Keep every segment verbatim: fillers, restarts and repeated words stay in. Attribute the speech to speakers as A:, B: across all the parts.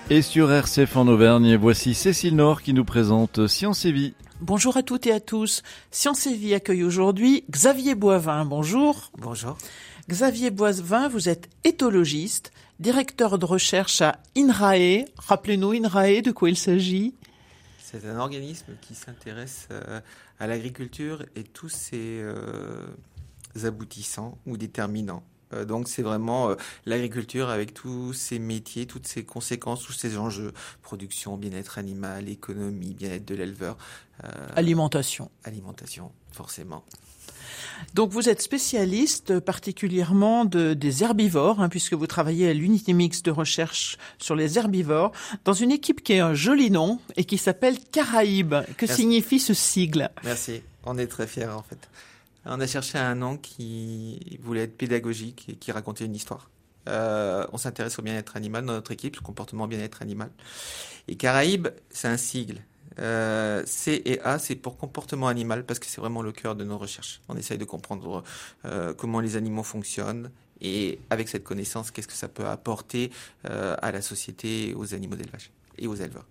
A: Et sur R C F en Auvergne, voici Cécile Nord qui nous présente Science et Vie.
B: Bonjour à toutes et à tous. Science et Vie accueille aujourd'hui Xavier Boivin. Bonjour.
C: Bonjour.
B: Xavier Boivin, vous êtes éthologiste, directeur de recherche à INRAE. Rappelez-nous, INRAE, de quoi il s'agit ?
C: C'est un organisme qui s'intéresse euh, à l'agriculture et tous ses euh, aboutissants ou déterminants. Euh, donc c'est vraiment euh, l'agriculture avec tous ses métiers, toutes ses conséquences, tous ses enjeux. Production, bien-être animal, économie, bien-être de l'éleveur.
B: Euh, alimentation.
C: Alimentation, forcément.
B: Donc vous êtes spécialiste particulièrement de, des herbivores, hein, puisque vous travaillez à l'unité mixte de recherche sur les herbivores, dans une équipe qui a un joli nom et qui s'appelle Caraïbes. Que Merci. Signifie ce sigle ?
C: Merci, on est très fiers en fait. On a cherché un nom qui voulait être pédagogique et qui racontait une histoire. Euh, on s'intéresse au bien-être animal dans notre équipe, le comportement bien-être animal. Et Caraïbes, c'est un sigle. Euh, C et A, c'est pour comportement animal parce que c'est vraiment le cœur de nos recherches. On essaye de comprendre euh, comment les animaux fonctionnent et avec cette connaissance, qu'est-ce que ça peut apporter euh, à la société, aux animaux d'élevage et aux éleveurs.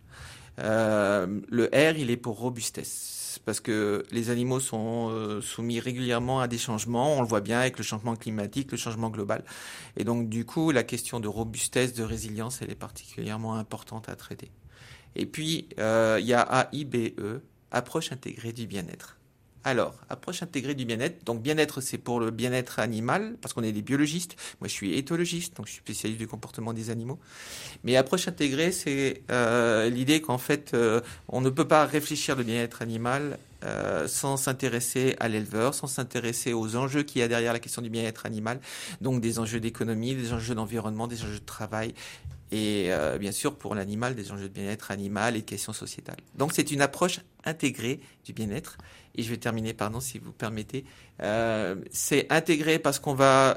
C: Euh, le R, il est pour robustesse parce que les animaux sont euh, soumis régulièrement à des changements. On le voit bien avec le changement climatique, le changement global. Et donc, du coup, la question de robustesse, de résilience, elle est particulièrement importante à traiter. Et puis, euh, il y a A I B E, approche intégrée du bien-être. Alors, approche intégrée du bien-être. Donc, bien-être, c'est pour le bien-être animal, parce qu'on est des biologistes. Moi, je suis éthologiste, donc je suis spécialiste du comportement des animaux. Mais approche intégrée, c'est euh, l'idée qu'en fait, euh, on ne peut pas réfléchir le bien-être animal euh, sans s'intéresser à l'éleveur, sans s'intéresser aux enjeux qu'il y a derrière la question du bien-être animal. Donc, des enjeux d'économie, des enjeux d'environnement, des enjeux de travail. Et euh, bien sûr, pour l'animal, des enjeux de bien-être animal et de questions sociétales. Donc, c'est une approche intégrée du bien-être. Et je vais terminer, pardon, si vous permettez. Euh, c'est intégré parce qu'on va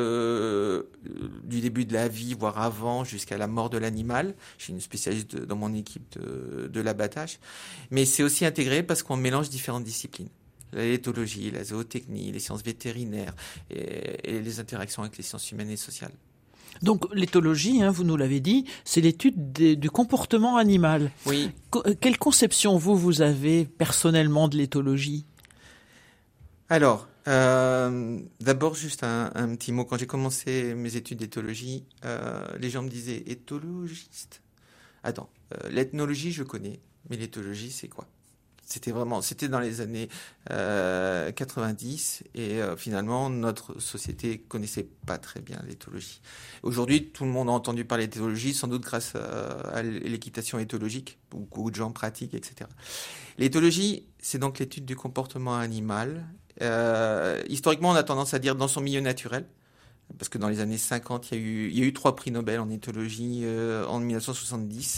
C: de, du début de la vie, voire avant, jusqu'à la mort de l'animal. Je suis une spécialiste de, dans mon équipe de, de l'abattage. Mais c'est aussi intégré parce qu'on mélange différentes disciplines. L'éthologie, la zootechnie, les sciences vétérinaires et, et les interactions avec les sciences humaines et sociales.
B: Donc l'éthologie, hein, vous nous l'avez dit, c'est l'étude des, du comportement animal.
C: Oui.
B: Co- quelle conception, vous, vous avez personnellement de l'éthologie ?
C: Alors, euh, d'abord juste un, un petit mot. Quand j'ai commencé mes études d'éthologie, euh, les gens me disaient « éthologiste ». Attends, euh, l'ethnologie, je connais, mais l'éthologie, c'est quoi ? C'était vraiment, c'était dans les années euh, quatre-vingt-dix et euh, finalement notre société connaissait pas très bien l'éthologie. Aujourd'hui, tout le monde a entendu parler d'éthologie, sans doute grâce à, à l'équitation éthologique, beaucoup de gens pratiquent, et cetera. L'éthologie, c'est donc l'étude du comportement animal. Euh, historiquement, on a tendance à dire dans son milieu naturel. Parce que dans les années cinquante, il y a eu, il y a eu trois prix Nobel en éthologie euh, en dix-neuf cent soixante-dix.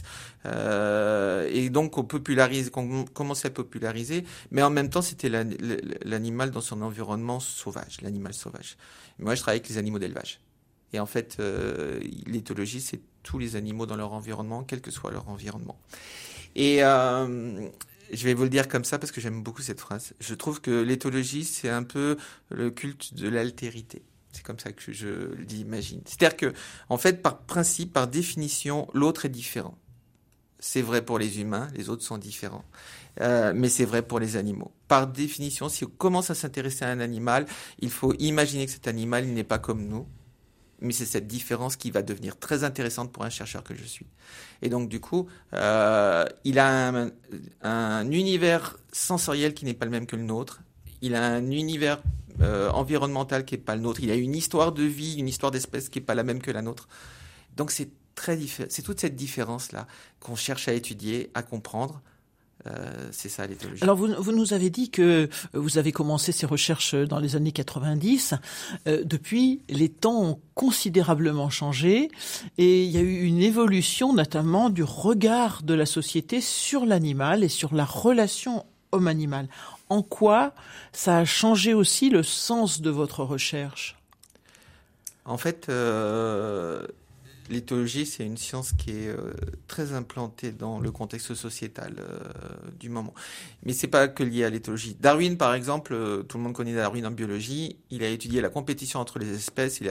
C: Euh, et donc, on popularise, on commençait à populariser. Mais en même temps, c'était la, l'animal dans son environnement sauvage, l'animal sauvage. Moi, je travaille avec les animaux d'élevage. Et en fait, euh, l'éthologie, c'est tous les animaux dans leur environnement, quel que soit leur environnement. Et euh, je vais vous le dire comme ça parce que j'aime beaucoup cette phrase. Je trouve que l'éthologie, c'est un peu le culte de l'altérité. C'est comme ça que je l'imagine. C'est-à-dire que, en fait, par principe, par définition, l'autre est différent. C'est vrai pour les humains, les autres sont différents. Euh, mais c'est vrai pour les animaux. Par définition, si on commence à s'intéresser à un animal, il faut imaginer que cet animal, il n'est pas comme nous. Mais c'est cette différence qui va devenir très intéressante pour un chercheur que je suis. Et donc, du coup, euh, il a un, un univers sensoriel qui n'est pas le même que le nôtre. Il a un univers Euh, environnemental qui n'est pas le nôtre. Il a une histoire de vie, une histoire d'espèce qui n'est pas la même que la nôtre. Donc c'est très diffé- c'est toute cette différence-là qu'on cherche à étudier, à comprendre. Euh, c'est ça l'éthologie.
B: Alors vous, vous nous avez dit que vous avez commencé ces recherches dans les années quatre-vingt-dix. Euh, depuis, les temps ont considérablement changé et il y a eu une évolution notamment du regard de la société sur l'animal et sur la relation homme-animal. En quoi ça a changé aussi le sens de votre recherche ?
C: En fait, euh, l'éthologie, c'est une science qui est euh, très implantée dans le contexte sociétal euh, du moment. Mais c'est pas que lié à l'éthologie. Darwin, par exemple, euh, tout le monde connaît Darwin en biologie. Il a étudié la compétition entre les espèces. Il a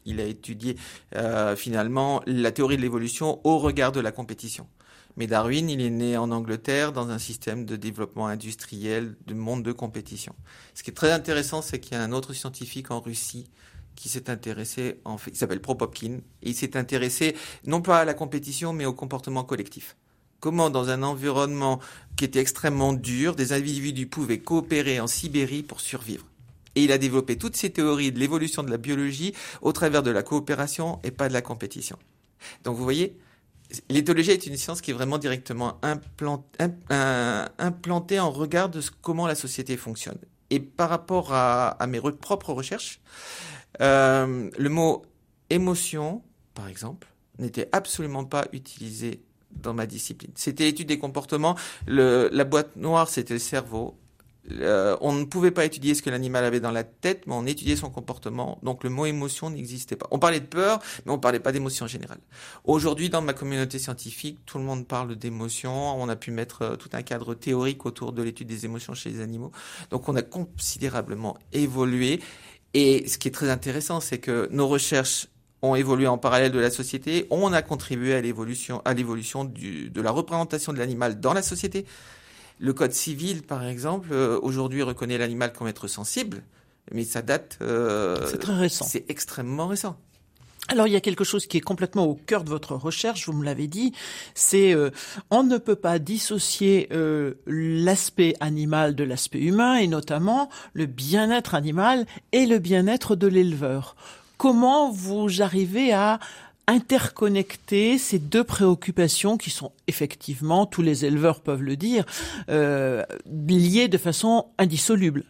C: il a étudié euh, finalement la théorie de l'évolution au regard de la compétition. Mais Darwin, il est né en Angleterre dans un système de développement industriel, de monde de compétition. Ce qui est très intéressant, c'est qu'il y a un autre scientifique en Russie qui s'est intéressé, en fait, il s'appelle Propopkin, et il s'est intéressé non pas à la compétition, mais au comportement collectif. Comment, dans un environnement qui était extrêmement dur, des individus pouvaient coopérer en Sibérie pour survivre. Et il a développé toutes ces théories de l'évolution de la biologie au travers de la coopération et pas de la compétition. Donc vous voyez, l'éthologie est une science qui est vraiment directement implant, un, implantée en regard de ce, comment la société fonctionne. Et par rapport à, à mes re, propres recherches, euh, le mot émotion, par exemple, n'était absolument pas utilisé dans ma discipline. C'était l'étude des comportements. Le, la boîte noire, c'était le cerveau. Euh, on ne pouvait pas étudier ce que l'animal avait dans la tête, mais on étudiait son comportement. Donc le mot émotion n'existait pas. On parlait de peur, mais on parlait pas d'émotion en général. Aujourd'hui, dans ma communauté scientifique, tout le monde parle d'émotion. On a pu mettre tout un cadre théorique autour de l'étude des émotions chez les animaux. Donc on a considérablement évolué. Et ce qui est très intéressant, c'est que nos recherches ont évolué en parallèle de la société. On a contribué à l'évolution, à l'évolution du, de la représentation de l'animal dans la société. Le code civil, par exemple, euh, aujourd'hui reconnaît l'animal comme être sensible, mais ça date... Euh,
B: c'est très récent.
C: C'est extrêmement récent.
B: Alors, il y a quelque chose qui est complètement au cœur de votre recherche, vous me l'avez dit, c'est euh, on ne peut pas dissocier euh, l'aspect animal de l'aspect humain, et notamment le bien-être animal et le bien-être de l'éleveur. Comment vous arrivez à interconnecter ces deux préoccupations qui sont effectivement, tous les éleveurs peuvent le dire, euh, liées de façon indissoluble?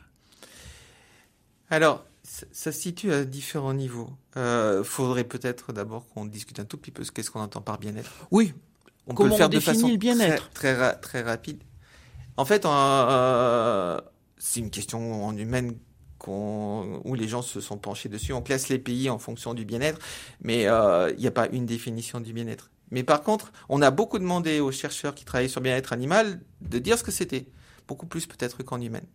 C: Alors, ça se situe à différents niveaux. Il euh, faudrait peut-être d'abord qu'on discute un tout petit peu ce qu'est-ce qu'on entend par bien-être.
B: Oui.
C: On
B: Comment
C: peut le faire
B: on
C: de façon
B: le bien-être
C: très, très, très rapide. En fait, euh, c'est une question en humaine qu'on, où les gens se sont penchés dessus. On classe les pays en fonction du bien-être, mais il euh, n'y a pas une définition du bien-être. Mais par contre, on a beaucoup demandé aux chercheurs qui travaillent sur le bien-être animal de dire ce que c'était, beaucoup plus peut-être qu'en humaine.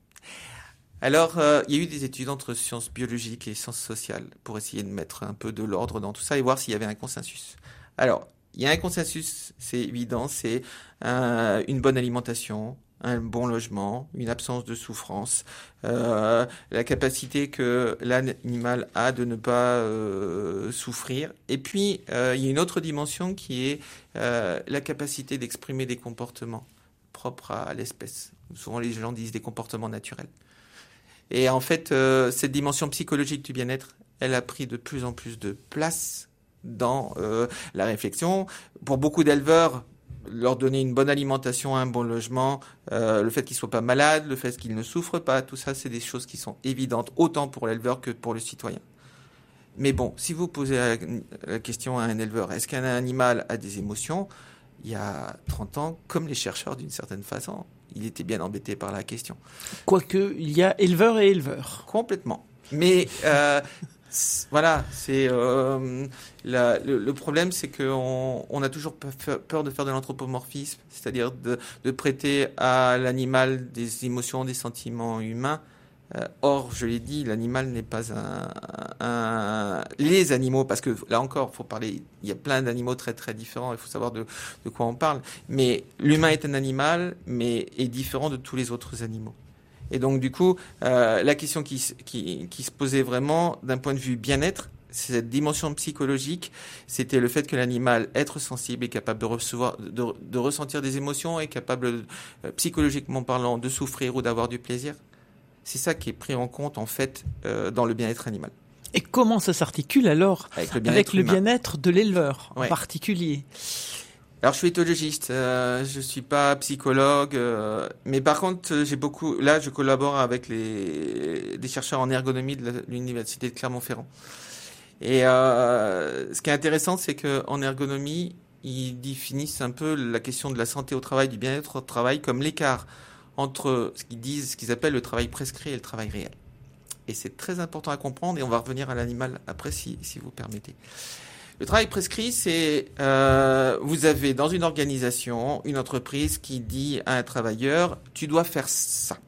C: Alors, euh, il y a eu des études entre sciences biologiques et sciences sociales pour essayer de mettre un peu de l'ordre dans tout ça et voir s'il y avait un consensus. Alors, il y a un consensus, c'est évident, c'est euh, une bonne alimentation, un bon logement, une absence de souffrance, euh, la capacité que l'animal a de ne pas euh, souffrir. Et puis, euh, il y a une autre dimension qui est euh, la capacité d'exprimer des comportements propres à l'espèce. Souvent, les gens disent des comportements naturels. Et en fait, euh, cette dimension psychologique du bien-être, elle a pris de plus en plus de place dans euh, la réflexion. Pour beaucoup d'éleveurs, leur donner une bonne alimentation, un bon logement, euh, le fait qu'ils ne soient pas malades, le fait qu'ils ne souffrent pas, tout ça, c'est des choses qui sont évidentes, autant pour l'éleveur que pour le citoyen. Mais bon, si vous posez la, la question à un éleveur, est-ce qu'un animal a des émotions ? Il y a trente ans, comme les chercheurs d'une certaine façon, il était bien embêté par la question.
B: Quoique, il y a éleveur et éleveur.
C: Complètement. Mais euh, voilà, c'est euh, la, le, le problème, c'est qu'on on a toujours peur de faire de l'anthropomorphisme, c'est-à-dire de, de prêter à l'animal des émotions, des sentiments humains. Euh, or, je l'ai dit, l'animal n'est pas un, un... Les animaux, parce que là encore, il faut parler, il y a plein d'animaux très très différents, il faut savoir de, de quoi on parle. Mais l'humain est un animal, mais est différent de tous les autres animaux. Et donc, du coup, euh, la question qui, qui, qui se posait vraiment, d'un point de vue bien-être, c'est cette dimension psychologique, c'était le fait que l'animal, être sensible, est capable de recevoir, de, de ressentir des émotions, est capable, euh, psychologiquement parlant, de souffrir ou d'avoir du plaisir. C'est ça qui est pris en compte, en fait, euh, dans le bien-être animal.
B: Et comment ça s'articule alors
C: avec le bien-être,
B: avec le bien-être de l'éleveur,
C: ouais.
B: en particulier?
C: Alors, je suis éthologiste, euh, je suis pas psychologue, euh, mais par contre, j'ai beaucoup. Là, je collabore avec les des chercheurs en ergonomie de, la, de l'université de Clermont-Ferrand. Et euh, ce qui est intéressant, c'est que en ergonomie, ils définissent un peu la question de la santé au travail, du bien-être au travail, comme l'écart entre ce qu'ils disent, ce qu'ils appellent le travail prescrit et le travail réel. Et c'est très important à comprendre, et on va revenir à l'animal après, si, si vous permettez. Le travail prescrit, c'est, euh, vous avez dans une organisation, une entreprise qui dit à un travailleur, tu dois faire ça.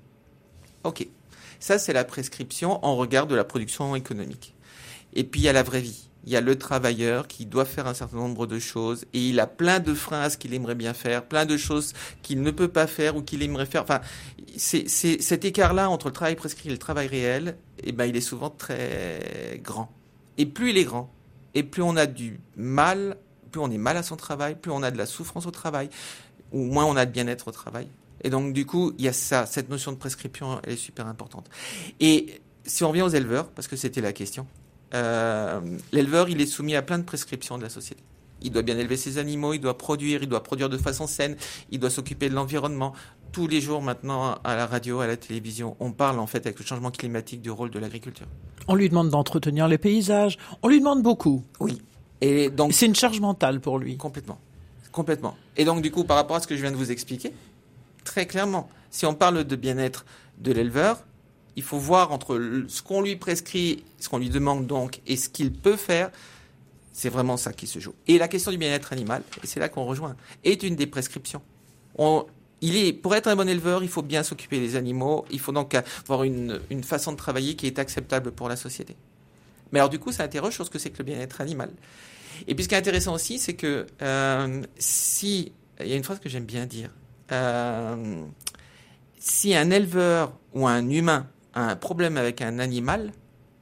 C: Ok. Ça, c'est la prescription en regard de la production économique. Et puis, il y a la vraie vie. il y a le travailleur qui doit faire un certain nombre de choses et il a plein de freins à ce qu'il aimerait bien faire, plein de choses qu'il ne peut pas faire ou qu'il aimerait faire. Enfin, c'est, c'est cet écart-là entre le travail prescrit et le travail réel, eh ben, il est souvent très grand. Et plus il est grand, et plus on a du mal, plus on est mal à son travail, plus on a de la souffrance au travail, ou moins on a de bien-être au travail. Et donc, du coup, il y a ça, cette notion de prescription, elle est super importante. Et si on revient aux éleveurs, parce que c'était la question, euh, l'éleveur, il est soumis à plein de prescriptions de la société. Il doit bien élever ses animaux, il doit produire, il doit produire de façon saine, il doit s'occuper de l'environnement. Tous les jours maintenant, à la radio, à la télévision, on parle en fait avec le changement climatique du rôle de l'agriculture.
B: On lui demande d'entretenir les paysages, on lui demande beaucoup.
C: Oui. Et donc,
B: c'est une charge mentale pour lui.
C: Complètement. Complètement. Et donc, du coup, par rapport à ce que je viens de vous expliquer, très clairement, si on parle de bien-être de l'éleveur, il faut voir entre ce qu'on lui prescrit, ce qu'on lui demande donc, et ce qu'il peut faire. C'est vraiment ça qui se joue. Et la question du bien-être animal, et c'est là qu'on rejoint, est une des prescriptions. On, il est, pour être un bon éleveur, il faut bien s'occuper des animaux. Il faut donc avoir une, une façon de travailler qui est acceptable pour la société. Mais alors du coup, ça interroge sur ce que c'est que le bien-être animal. Et puis ce qui est intéressant aussi, c'est que euh, si... Il y a une phrase que j'aime bien dire. Euh, si un éleveur ou un humain a un problème avec un animal,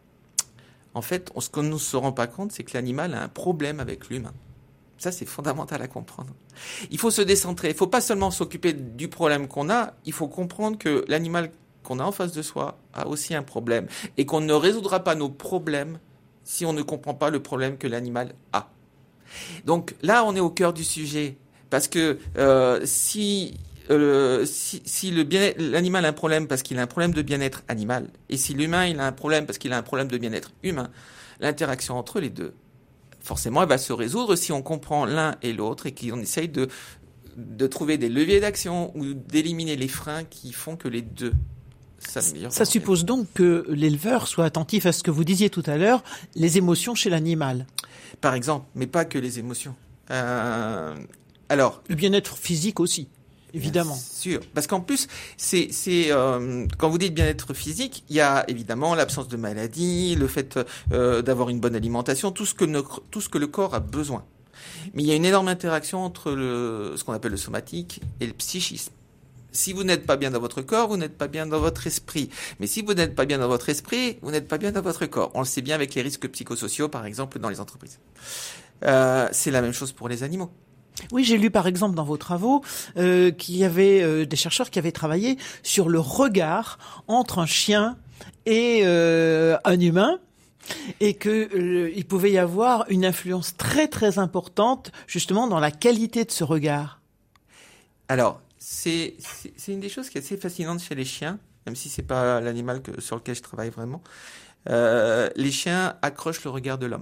C: en fait, ce qu'on ne se rend pas compte, c'est que l'animal a un problème avec l'humain. Ça, c'est fondamental à comprendre. Il faut se décentrer. Il ne faut pas seulement s'occuper du problème qu'on a, il faut comprendre que l'animal qu'on a en face de soi a aussi un problème et qu'on ne résoudra pas nos problèmes si on ne comprend pas le problème que l'animal a. Donc là, on est au cœur du sujet parce que euh, si... Euh, si, si le bien, l'animal a un problème parce qu'il a un problème de bien-être animal, et si l'humain il a un problème parce qu'il a un problème de bien-être humain, l'interaction entre les deux, forcément, elle va se résoudre si on comprend l'un et l'autre et qu'on essaye de, de trouver des leviers d'action ou d'éliminer les freins qui font que les deux s'améliorent.
B: Ça suppose donc que l'éleveur soit attentif à ce que vous disiez tout à l'heure, les émotions chez l'animal.
C: Par exemple, mais pas que les émotions. Euh, alors,
B: le bien-être physique aussi. Évidemment.
C: Bien sûr. Parce qu'en plus, c'est, c'est euh, quand vous dites bien-être physique, il y a évidemment l'absence de maladie, le fait euh, d'avoir une bonne alimentation, tout ce que ne, tout ce que le corps a besoin. Mais il y a une énorme interaction entre le, ce qu'on appelle le somatique et le psychisme. Si vous n'êtes pas bien dans votre corps, vous n'êtes pas bien dans votre esprit. Mais si vous n'êtes pas bien dans votre esprit, vous n'êtes pas bien dans votre corps. On le sait bien avec les risques psychosociaux, par exemple, dans les entreprises. Euh, c'est la même chose pour les animaux.
B: Oui, j'ai lu par exemple dans vos travaux euh, qu'il y avait euh, des chercheurs qui avaient travaillé sur le regard entre un chien et euh, un humain, et que euh, il pouvait y avoir une influence très très importante justement dans la qualité de ce regard.
C: Alors, c'est c'est, c'est une des choses qui est assez fascinante chez les chiens, même si c'est pas l'animal que, sur lequel je travaille vraiment. Euh, les chiens accrochent le regard de l'homme.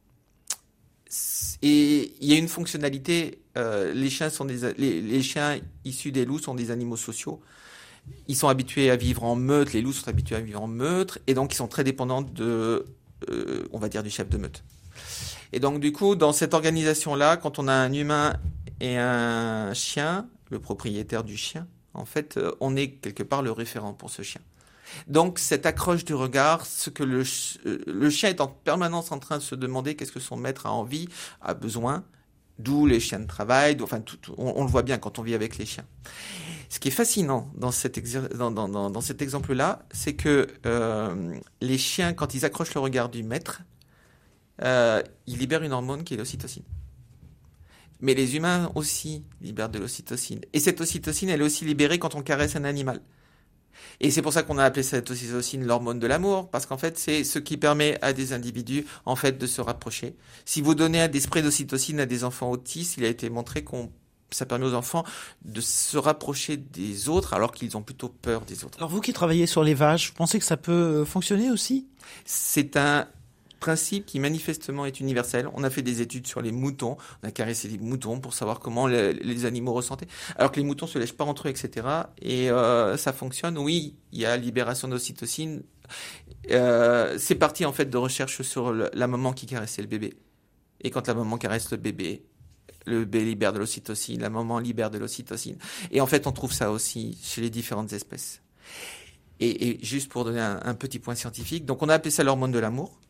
C: Et il y a une fonctionnalité. Euh, les chiens sont des les, les chiens issus des loups sont des animaux sociaux. Ils sont habitués à vivre en meute. Les loups sont habitués à vivre en meute, et donc ils sont très dépendants de, euh, on va dire, du chef de meute. Et donc du coup, dans cette organisation-là, quand on a un humain et un chien, le propriétaire du chien, en fait, on est quelque part le référent pour ce chien. Donc cette accroche du regard, ce que le, le chien est en permanence en train de se demander qu'est-ce que son maître a envie, a besoin, d'où les chiens de travail, enfin tout, tout, on, on le voit bien quand on vit avec les chiens. Ce qui est fascinant dans cet, exer- dans, dans, dans, dans cet exemple-là, c'est que euh, les chiens, quand ils accrochent le regard du maître, euh, ils libèrent une hormone qui est l'ocytocine. Mais les humains aussi libèrent de l'ocytocine. Et cette ocytocine, elle est aussi libérée quand on caresse un animal. Et c'est pour ça qu'on a appelé cette ocytocine l'hormone de l'amour, parce qu'en fait, c'est ce qui permet à des individus, en fait, de se rapprocher. Si vous donnez des sprays d'ocytocine à des enfants autistes, il a été montré qu'on ça permet aux enfants de se rapprocher des autres, alors qu'ils ont plutôt peur des autres.
B: Alors vous qui travaillez sur les vaches, vous pensez que ça peut fonctionner aussi ?
C: C'est un principe qui manifestement est universel. On a fait des études sur les moutons, on a caressé les moutons pour savoir comment les, les animaux ressentaient, alors que les moutons se lèchent pas entre eux, et cetera. Et euh, ça fonctionne. Oui, il y a libération d'ocytocine. Euh, c'est parti en fait de recherche sur le, la maman qui caressait le bébé. Et quand la maman caresse le bébé, le bébé libère de l'ocytocine, la maman libère de l'ocytocine. Et en fait, on trouve ça aussi chez les différentes espèces. Et, et juste pour donner un, un petit point scientifique, donc on a appelé ça l'hormone de l'amour.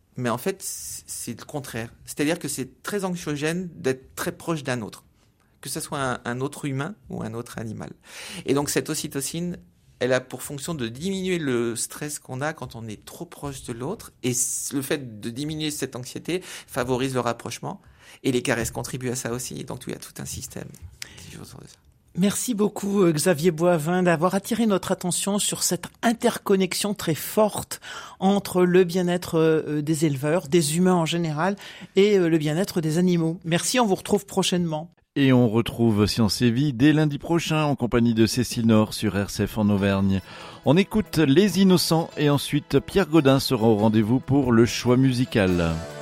C: mais en fait, c'est le contraire. C'est-à-dire que c'est très anxiogène d'être très proche d'un autre, que ce soit un, un autre humain ou un autre animal. Et donc cette ocytocine, elle a pour fonction de diminuer le stress qu'on a quand on est trop proche de l'autre. Et le fait de diminuer cette anxiété favorise le rapprochement. Et les caresses contribuent à ça aussi. Donc il y a tout un système qui joue autour de ça.
B: Merci beaucoup Xavier Boivin d'avoir attiré notre attention sur cette interconnexion très forte entre le bien-être des éleveurs, des humains en général, et le bien-être des animaux. Merci, on vous retrouve prochainement.
A: Et on retrouve Science et Vie dès lundi prochain en compagnie de Cécile Nord sur R C F en Auvergne. On écoute Les Innocents et ensuite Pierre Gaudin sera au rendez-vous pour le choix musical.